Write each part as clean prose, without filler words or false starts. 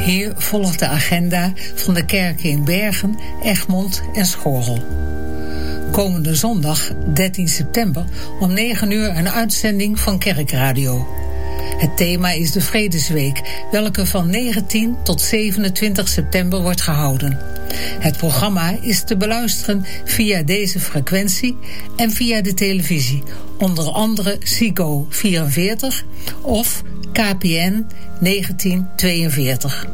Hier volgt de agenda van de kerken in Bergen, Egmond en Schorrel. Komende zondag, 13 september, om 9 uur een uitzending van Kerkradio. Het thema is de Vredesweek, welke van 19 tot 27 september wordt gehouden. Het programma is te beluisteren via deze frequentie en via de televisie, onder andere Ziggo 44 of KPN 1942.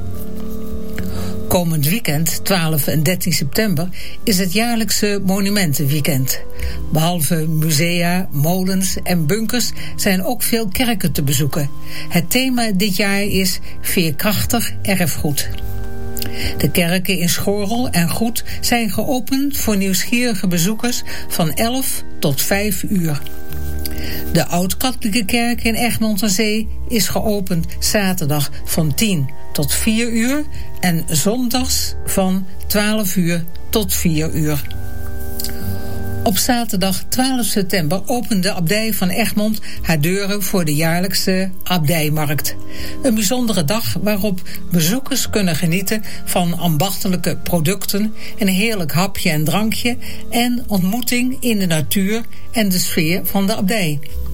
Komend weekend, 12 en 13 september, is het jaarlijkse Monumentenweekend. Behalve musea, molens en bunkers zijn ook veel kerken te bezoeken. Het thema dit jaar is Veerkrachtig erfgoed. De kerken in Schorrel en Goed zijn geopend voor nieuwsgierige bezoekers van 11 tot 5 uur. De Oud-Katholieke Kerk in Egmond aan Zee is geopend zaterdag van 10 tot 4 uur en zondags van 12 uur tot 4 uur. Op zaterdag 12 september opent de abdij van Egmond haar deuren voor de jaarlijkse abdijmarkt. Een bijzondere dag waarop bezoekers kunnen genieten van ambachtelijke producten, een heerlijk hapje en drankje en ontmoeting in de natuur en de sfeer van de abdij.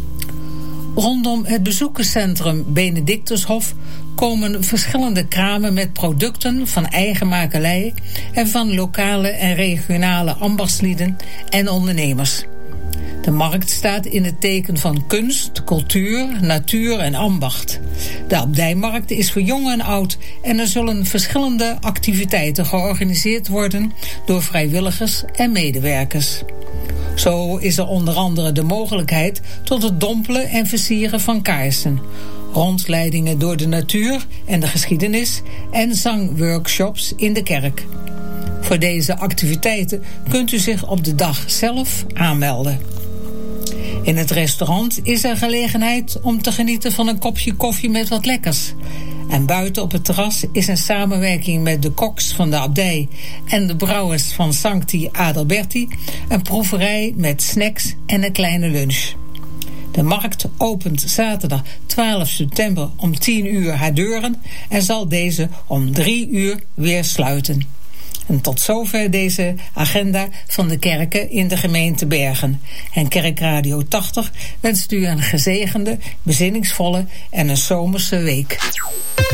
Rondom het bezoekerscentrum Benedictushof komen verschillende kramen met producten van eigen makelij en van lokale en regionale ambachtslieden en ondernemers. De markt staat in het teken van kunst, cultuur, natuur en ambacht. De abdijmarkt is voor jong en oud en er zullen verschillende activiteiten georganiseerd worden door vrijwilligers en medewerkers. Zo is er onder andere de mogelijkheid tot het dompelen en versieren van kaarsen, rondleidingen door de natuur en de geschiedenis en zangworkshops in de kerk. Voor deze activiteiten kunt u zich op de dag zelf aanmelden. In het restaurant is er gelegenheid om te genieten van een kopje koffie met wat lekkers. En buiten op het terras is een samenwerking met de koks van de abdij en de brouwers van Sancti Adalberti een proeverij met snacks en een kleine lunch. De markt opent zaterdag 12 september om 10 uur haar deuren en zal deze om 3 uur weer sluiten. En tot zover deze agenda van de kerken in de gemeente Bergen. En Kerkradio 80 wenst u een gezegende, bezinningsvolle en een zomerse week.